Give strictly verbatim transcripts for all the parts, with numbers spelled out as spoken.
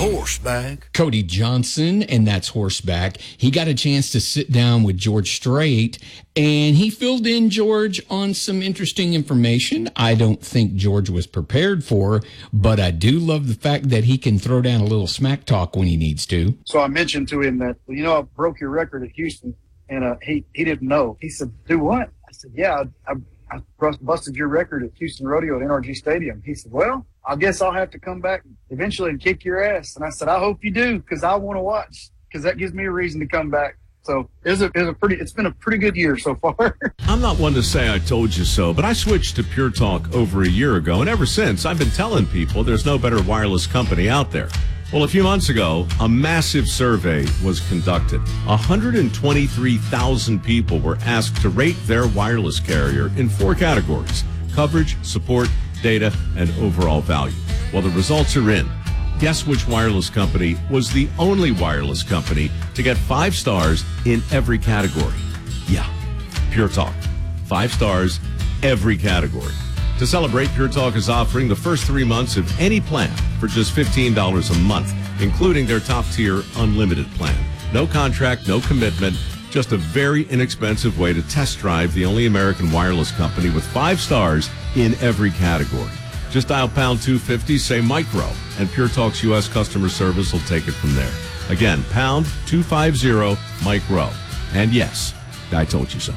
Horseback. Cody Johnson, and that's Horseback. He got a chance to sit down with George Strait, and he filled in George on some interesting information I don't think George was prepared for, but I do love the fact that he can throw down a little smack talk when he needs to. So I mentioned to him that, you know, I broke your record at Houston, and uh, he, he didn't know. He said, do what? I said, yeah, I, I, I busted your record at Houston Rodeo at N R G Stadium. He said, well, I guess I'll have to come back eventually and kick your ass. And I said, I hope you do, because I want to watch, because that gives me a reason to come back. So it was a, it was a pretty, it's been a pretty good year so far. I'm not one to say I told you so, but I switched to Pure Talk over a year ago, and ever since I've been telling people there's no better wireless company out there. Well, a few months ago, a massive survey was conducted. one hundred twenty-three thousand people were asked to rate their wireless carrier in four categories: coverage, support, data, and overall value. Well, the results are in. Guess which wireless company was the only wireless company to get five stars in every category? Yeah, Pure Talk. Five stars, every category. To celebrate, Pure Talk is offering the first three months of any plan for just fifteen dollars a month, including their top-tier unlimited plan. No contract, no commitment, just a very inexpensive way to test drive the only American wireless company with five stars in every category. Just dial pound two fifty, say micro, and Pure Talk's U S customer service will take it from there. Again, pound two fifty, micro. And yes, I told you so.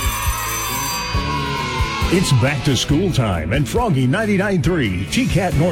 It's back to school time, and Froggy ninety-nine point three, T-Cat North